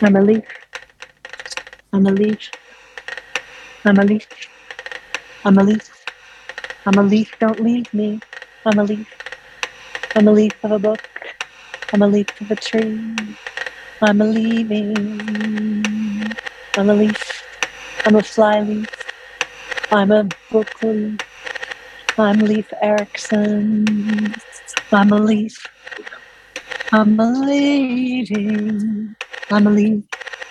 I'm a leaf. I'm a leaf. I'm a leaf. I'm a leaf. I'm a leaf. Don't leave me. I'm a leaf. I'm a leaf of a book. I'm a leaf of a tree. I'm a leaving. I'm a leaf. I'm a fly leaf. I'm a book leaf. I'm Leif Erikson. I'm a leaf. I'm a leaving. I'm a leaf.